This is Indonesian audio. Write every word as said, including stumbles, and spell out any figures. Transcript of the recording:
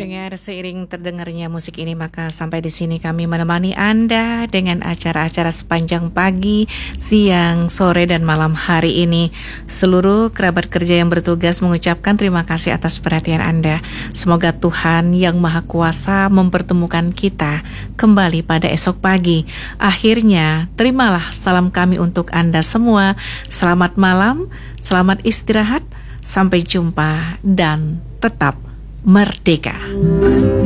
Pendengar, seiring terdengarnya musik ini, maka sampai di sini kami menemani Anda dengan acara-acara sepanjang pagi, siang, sore, dan malam hari ini. Seluruh kerabat kerja yang bertugas mengucapkan terima kasih atas perhatian Anda. Semoga Tuhan yang Maha Kuasa mempertemukan kita kembali pada esok pagi. Akhirnya, terimalah salam kami untuk Anda semua. Selamat malam, selamat istirahat, sampai jumpa, dan tetap merdeka.